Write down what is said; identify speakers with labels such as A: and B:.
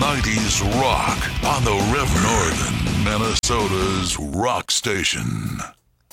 A: 90s rock on the Riff Northern, Minnesota's rock station.